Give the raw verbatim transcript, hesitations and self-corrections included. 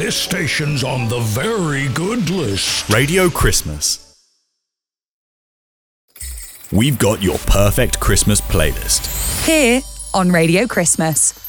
This station's on the very good list. Radio Christmas. We've got your perfect Christmas playlist. Here on Radio Christmas.